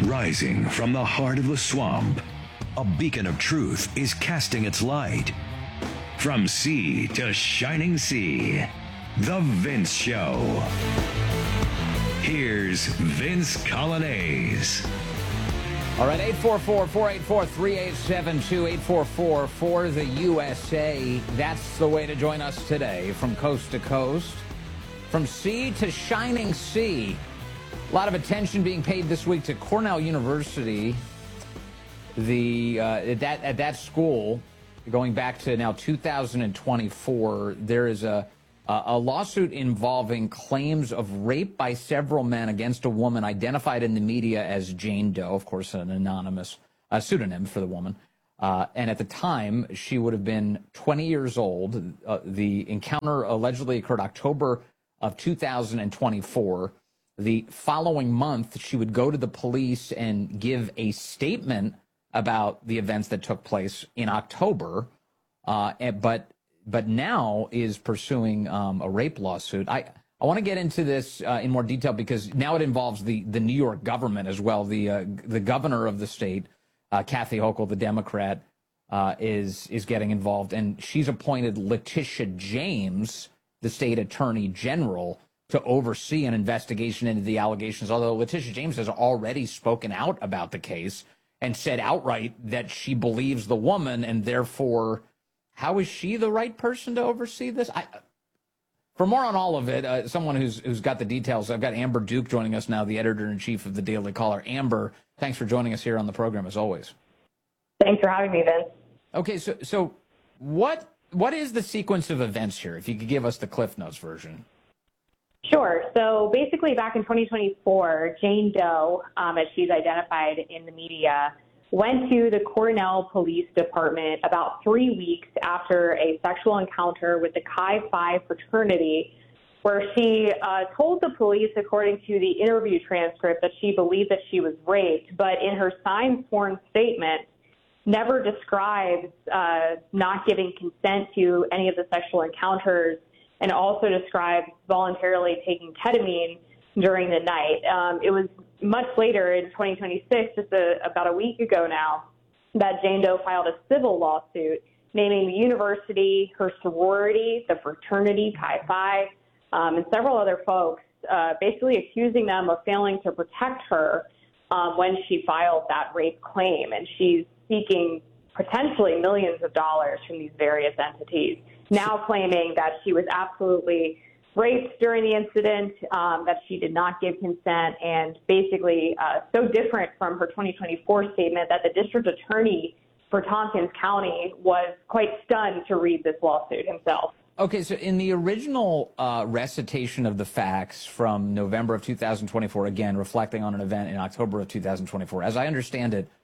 Rising from the heart of the swamp, a beacon of truth is casting its light. From sea to shining sea, The Vince Show. Here's Vince Coglianese. All right, 844-484-3872, 844-4THE-USA. That's the way to join us today from coast to coast, from sea to shining sea. A lot of attention being paid this week to Cornell University. At that school, going back to now 2024, there is a lawsuit involving claims of rape by several men against a woman identified in the media as Jane Doe, of course, an anonymous pseudonym for the woman. And at the time, she would have been 20 years old. The encounter allegedly occurred October of 2024. The following month, she would go to the police and give a statement about the events that took place in October, but now is pursuing a rape lawsuit. I want to get into this in more detail because now it involves the New York government as well. The governor of the state, Kathy Hochul, the Democrat, is getting involved, and she's appointed Letitia James, the state attorney general, to oversee an investigation into the allegations, although Letitia James has already spoken out about the case and said outright that she believes the woman, and therefore, how is she the right person to oversee this? For more on all of it, someone who's got the details, I've got Amber Duke joining us now, the editor-in-chief of the Daily Caller. Amber, thanks for joining us here on the program, as always. Thanks for having me, Vince. Okay, so what is the sequence of events here, if you could give us the Cliff Notes version? Sure. So basically back in 2024, Jane Doe, as she's identified in the media, went to the Cornell Police Department about 3 weeks after a sexual encounter with the Chi Phi fraternity, where she told the police, according to the interview transcript, that she believed that she was raped, but in her signed sworn statement, never describes not giving consent to any of the sexual encounters, and also described voluntarily taking ketamine during the night. It was much later in 2026, just about a week ago now, that Jane Doe filed a civil lawsuit naming the university, her sorority, the fraternity, Chi Phi, and several other folks, basically accusing them of failing to protect her when she filed that rape claim. And she's seeking potentially millions of dollars from these various entities, now claiming that she was absolutely raped during the incident, that she did not give consent, and basically so different from her 2024 statement that the district attorney for Tompkins County was quite stunned to read this lawsuit himself. Okay, so in the original recitation of the facts from November of 2024, again, reflecting on an event in October of 2024, as I understand it,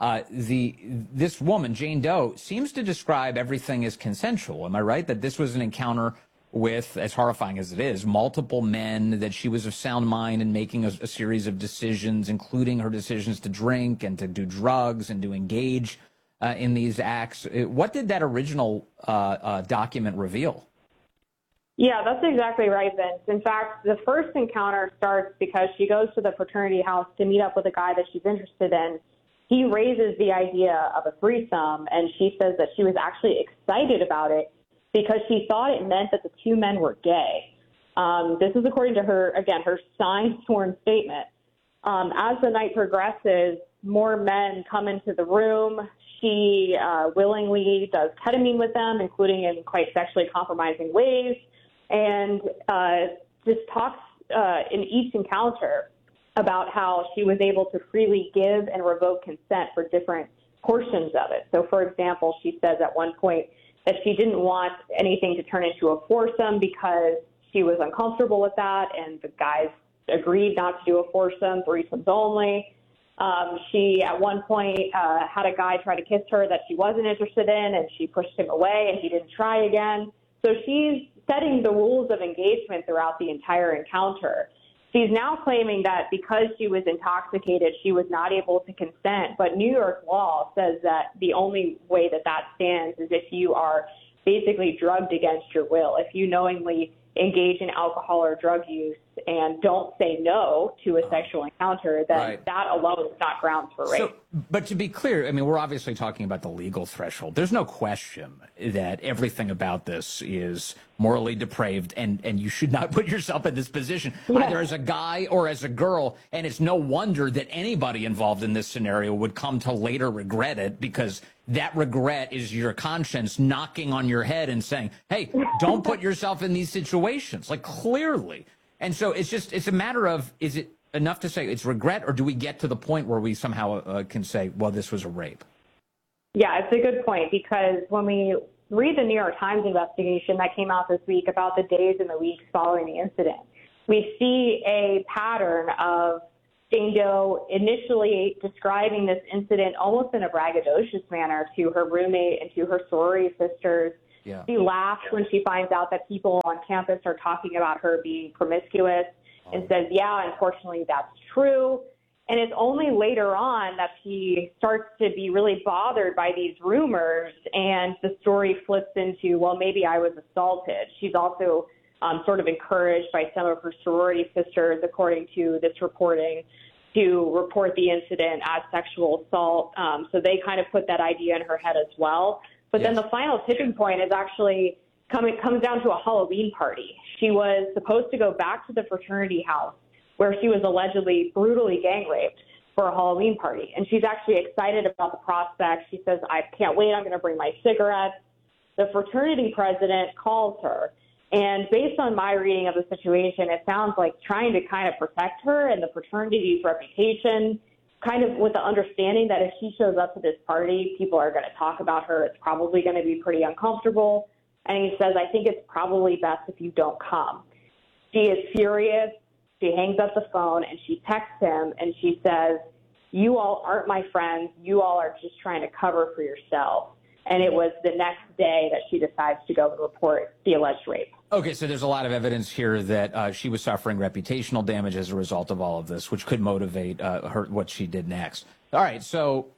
this woman, Jane Doe, seems to describe everything as consensual. Am I right? That this was an encounter with, as horrifying as it is, multiple men, that she was of sound mind and making a series of decisions, including her decisions to drink and to do drugs and to engage in these acts. What did that original document reveal? Yeah, that's exactly right, Vince. In fact, the first encounter starts because she goes to the fraternity house to meet up with a guy that she's interested in. He raises the idea of a threesome, and she says that she was actually excited about it because she thought it meant that the two men were gay. This is according to her, again, her signed sworn statement. As the night progresses, more men come into the room. She willingly does ketamine with them, including in quite sexually compromising ways, and just talks in each encounter about how she was able to freely give and revoke consent for different portions of it. So, for example, she says at one point that she didn't want anything to turn into a foursome because she was uncomfortable with that, and the guys agreed not to do a foursome, threesomes only. She, at one point, had a guy try to kiss her that she wasn't interested in, and she pushed him away, and he didn't try again. So she's setting the rules of engagement throughout the entire encounter. She's now claiming that because she was intoxicated, she was not able to consent. But New York law says that the only way that that stands is if you are basically drugged against your will. If you knowingly engage in alcohol or drug use and don't say no to a sexual encounter, then Right. that alone is not grounds for rape. So, but to be clear, I mean, we're obviously talking about the legal threshold. There's no question that everything about this is morally depraved, and you should not put yourself in this position, either as a guy or as a girl. And it's no wonder that anybody involved in this scenario would come to later regret it, because that regret is your conscience knocking on your head and saying, hey, don't put yourself in these situations, like, clearly. And so it's a matter of, is it enough to say it's regret, or do we get to the point where we somehow can say, well, this was a rape? Yeah, it's a good point, because when we read the New York Times investigation that came out this week about the days and the weeks following the incident, we see a pattern of Jane Doe initially describing this incident almost in a braggadocious manner to her roommate and to her sorority sisters. Yeah. She laughs when she finds out that people on campus are talking about her being promiscuous and says, yeah, unfortunately, that's true. And it's only later on that she starts to be really bothered by these rumors, and the story flips into, well, maybe I was assaulted. She's also sort of encouraged by some of her sorority sisters, according to this reporting, to report the incident as sexual assault. So they kind of put that idea in her head as well. But then the final tipping point is actually comes down to a Halloween party. She was supposed to go back to the fraternity house where she was allegedly brutally gang raped for a Halloween party. And she's actually excited about the prospect. She says, I can't wait. I'm going to bring my cigarettes. The fraternity president calls her. And based on my reading of the situation, it sounds like trying to kind of protect her and the fraternity's reputation, kind of with the understanding that if she shows up to this party, people are going to talk about her. It's probably going to be pretty uncomfortable. And he says, I think it's probably best if you don't come. She is furious. She hangs up the phone and she texts him and she says, you all aren't my friends. You all are just trying to cover for yourself. And it was the next day that she decides to go and report the alleged rape. Okay, so there's a lot of evidence here that she was suffering reputational damage as a result of all of this, which could motivate her what she did next. All right, so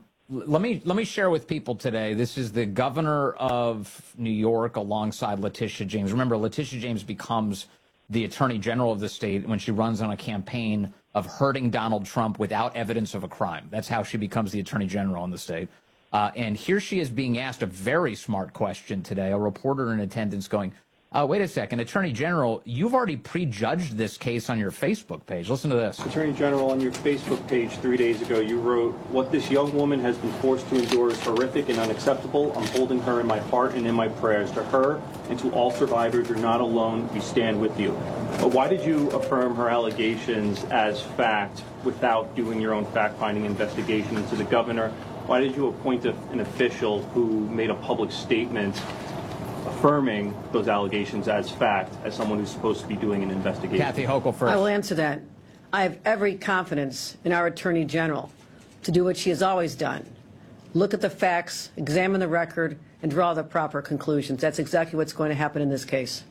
let me share with people today. This is the governor of New York alongside Letitia James. Remember, Letitia James becomes the attorney general of the state when she runs on a campaign of hurting Donald Trump without evidence of a crime. That's how she becomes the attorney general in the state. And here she is being asked a very smart question today. A reporter in attendance going, wait a second, Attorney General, you've already prejudged this case on your Facebook page. Listen to this. Attorney General, on your Facebook page 3 days ago, you wrote, what this young woman has been forced to endure is horrific and unacceptable. I'm holding her in my heart and in my prayers. To her and to all survivors, you're not alone. We stand with you. But why did you affirm her allegations as fact without doing your own fact-finding investigation into the governor? Why did you appoint an official who made a public statement affirming those allegations as fact, as someone who's supposed to be doing an investigation? Kathy Hochul first. I will answer that. I have every confidence in our Attorney General to do what she has always done. Look at the facts, examine the record, and draw the proper conclusions. That's exactly what's going to happen in this case.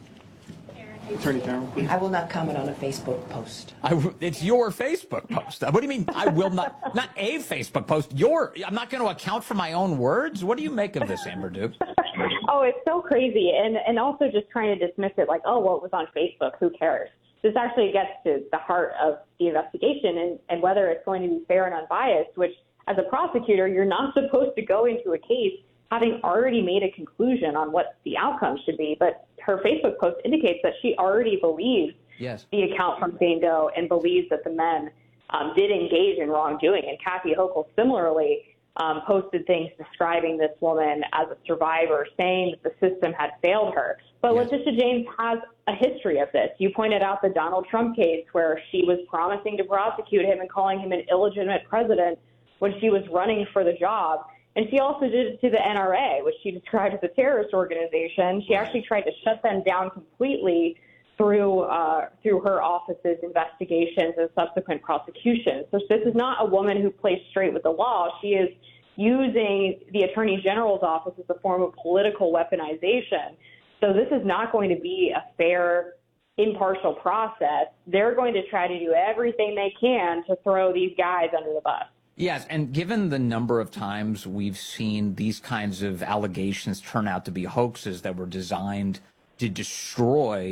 Attorney General, please. I will not comment on a Facebook post. It's your Facebook post. What do you mean I will not? Not a Facebook post. I'm not going to account for my own words? What do you make of this, Amber Duke? Oh, it's so crazy. And also just trying to dismiss it like, oh, well, it was on Facebook. Who cares? This actually gets to the heart of the investigation and whether it's going to be fair and unbiased, which as a prosecutor, you're not supposed to go into a case having already made a conclusion on what the outcome should be. But her Facebook post indicates that she already believes the account from Jane Doe and believes that the men did engage in wrongdoing. And Kathy Hochul similarly posted things describing this woman as a survivor, saying that the system had failed her. But Letitia James has a history of this. You pointed out the Donald Trump case where she was promising to prosecute him and calling him an illegitimate president when she was running for the job. And she also did it to the NRA, which she described as a terrorist organization. She actually tried to shut them down completely through her office's investigations and subsequent prosecutions. So this is not a woman who plays straight with the law. She is using the Attorney General's office as a form of political weaponization. So this is not going to be a fair, impartial process. They're going to try to do everything they can to throw these guys under the bus. Yes, and given the number of times we've seen these kinds of allegations turn out to be hoaxes that were designed to destroy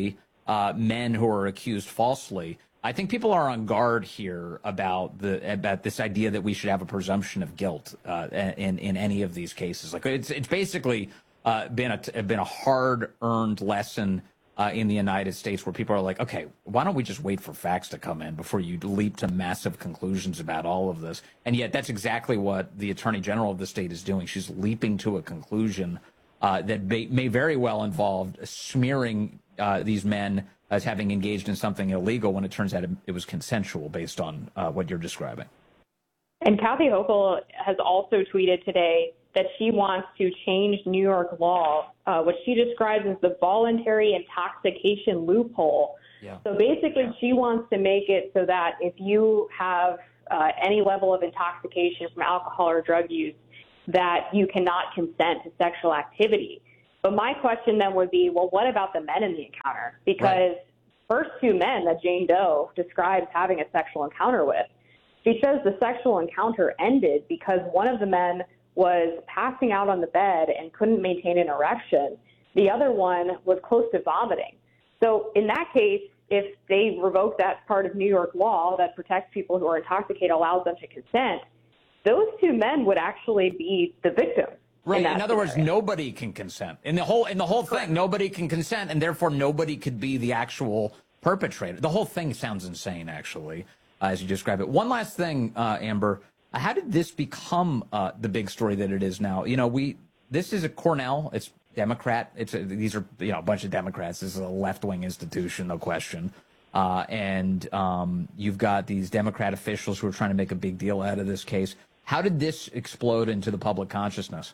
men who are accused falsely. I think people are on guard here about this idea that we should have a presumption of guilt in any of these cases. Like it's basically been a hard-earned lesson in the United States where people are like, okay, why don't we just wait for facts to come in before you leap to massive conclusions about all of this? And yet that's exactly what the Attorney General of the state is doing. She's leaping to a conclusion that may very well involve smearing these men as having engaged in something illegal when it turns out it was consensual based on what you're describing. And Kathy Hochul has also tweeted today that she wants to change New York law, what she describes as the voluntary intoxication loophole. Yeah. So basically, she wants to make it so that if you have any level of intoxication from alcohol or drug use, that you cannot consent to sexual activity. But my question then would be, well, what about the men in the encounter? Because first two men that Jane Doe describes having a sexual encounter with, she says the sexual encounter ended because one of the men was passing out on the bed and couldn't maintain an erection. The other one was close to vomiting. So in that case, if they revoke that part of New York law that protects people who are intoxicated, allows them to consent, those two men would actually be the victims. Right. In other words, nobody can consent. In the whole thing, nobody can consent, and therefore nobody could be the actual perpetrator. The whole thing sounds insane, actually, as you describe it. One last thing, Amber. How did this become the big story that it is now? You know, this is a Cornell. It's Democrat. These are a bunch of Democrats. This is a left-wing institution, no question. And you've got these Democrat officials who are trying to make a big deal out of this case. How did this explode into the public consciousness?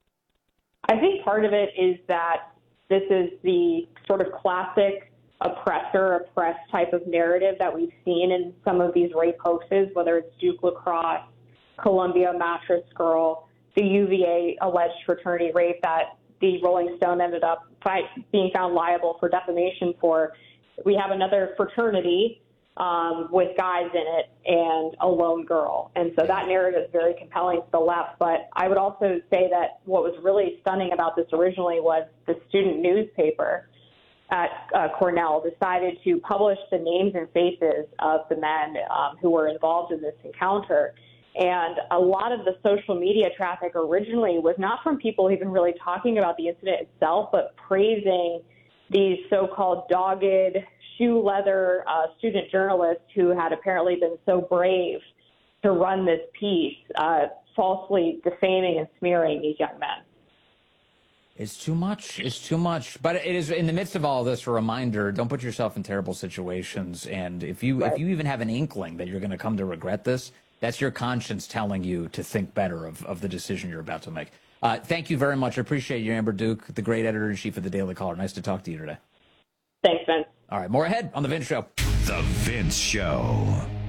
I think part of it is that this is the sort of classic oppressor-oppressed type of narrative that we've seen in some of these rape hoaxes, whether it's Duke Lacrosse, Columbia Mattress Girl, the UVA alleged fraternity rape that the Rolling Stone ended up being found liable for defamation for. We have another fraternity with guys in it and a lone girl. And so that narrative is very compelling to the left. But I would also say that what was really stunning about this originally was the student newspaper at Cornell decided to publish the names and faces of the men who were involved in this encounter. And a lot of the social media traffic originally was not from people even really talking about the incident itself, but praising these so-called dogged shoe leather student journalists who had apparently been so brave to run this piece, falsely defaming and smearing these young men. It's too much. It's too much. But it is, in the midst of all this, a reminder, don't put yourself in terrible situations. And if you even have an inkling that you're going to come to regret this, that's your conscience telling you to think better of the decision you're about to make. Thank you very much. I appreciate you, Amber Duke, the great editor-in-chief of the Daily Caller. Nice to talk to you today. Thanks, Vince. All right, more ahead on The Vince Show. The Vince Show.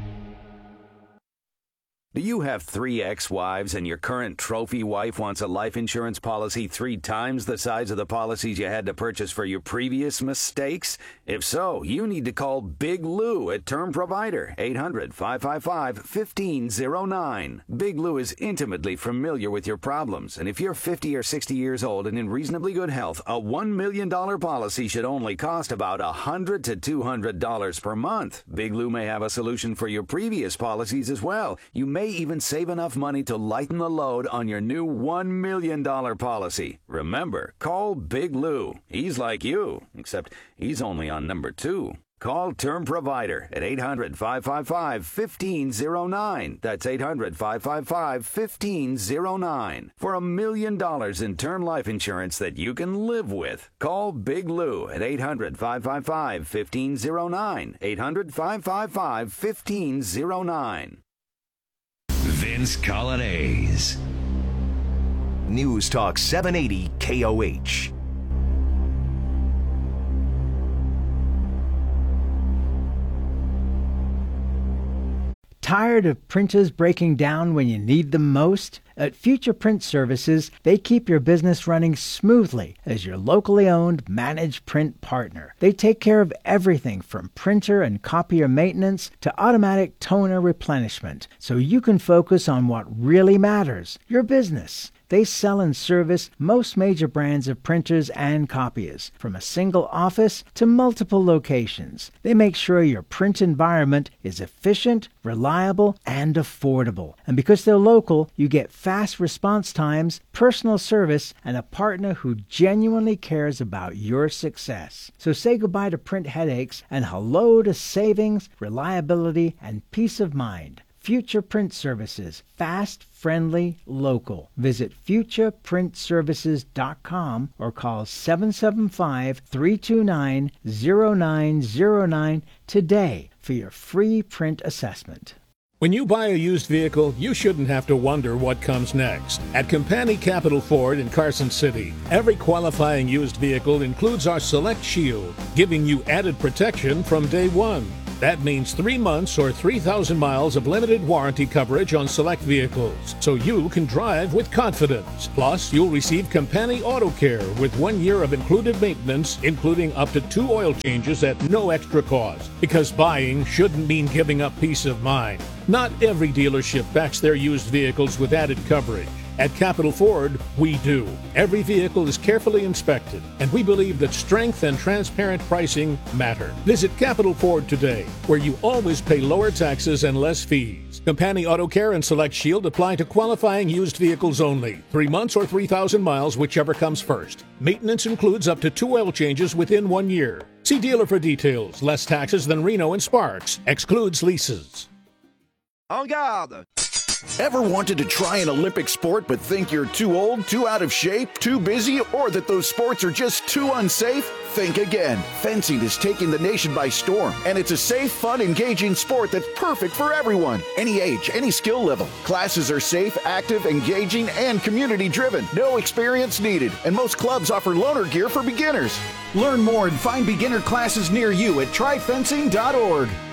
Do you have 3 ex-wives and your current trophy wife wants a life insurance policy 3 times the size of the policies you had to purchase for your previous mistakes? If so, you need to call Big Lou at Term Provider, 800-555-1509. Big Lou is intimately familiar with your problems, and if you're 50 or 60 years old and in reasonably good health, a $1 million policy should only cost about $100 to $200 per month. Big Lou may have a solution for your previous policies as well. You may even save enough money to lighten the load on your new $1 million policy. Remember, call Big Lou. He's like you, except he's only on number 2. Call Term Provider at 800-555-1509. That's 800-555-1509. For $1 million in term life insurance that you can live with. Call Big Lou at 800-555-1509. 800-555-1509. Vince Coglianese. News Talk 780 KOH. Tired of printers breaking down when you need them most? At Future Print Services, they keep your business running smoothly as your locally owned managed print partner. They take care of everything from printer and copier maintenance to automatic toner replenishment, so you can focus on what really matters, your business. They sell and service most major brands of printers and copiers, from a single office to multiple locations. They make sure your print environment is efficient, reliable, and affordable. And because they're local, you get fast response times, personal service, and a partner who genuinely cares about your success. So say goodbye to print headaches and hello to savings, reliability, and peace of mind. Future Print Services. Fast, friendly, local. Visit futureprintservices.com or call 775-329-0909 today for your free print assessment. When you buy a used vehicle, you shouldn't have to wonder what comes next. At Company Capital Ford in Carson City, every qualifying used vehicle includes our Select Shield, giving you added protection from day one. That means 3 months or 3,000 miles of limited warranty coverage on select vehicles, so you can drive with confidence. Plus, you'll receive Company Auto Care with 1 year of included maintenance, including up to 2 oil changes at no extra cost. Because buying shouldn't mean giving up peace of mind. Not every dealership backs their used vehicles with added coverage. At Capital Ford, we do. Every vehicle is carefully inspected, and we believe that strength and transparent pricing matter. Visit Capital Ford today, where you always pay lower taxes and less fees. Company Auto Care and Select Shield apply to qualifying used vehicles only. 3 months or 3,000 miles, whichever comes first. Maintenance includes up to 2 oil changes within 1 year. See dealer for details. Less taxes than Reno and Sparks. Excludes leases. En garde! Ever wanted to try an Olympic sport but think you're too old, too out of shape, too busy, or that those sports are just too unsafe? Think again. Fencing is taking the nation by storm, and it's a safe, fun, engaging sport that's perfect for everyone. Any age, any skill level. Classes are safe, active, engaging, and community-driven. No experience needed, and most clubs offer loaner gear for beginners. Learn more and find beginner classes near you at tryfencing.org.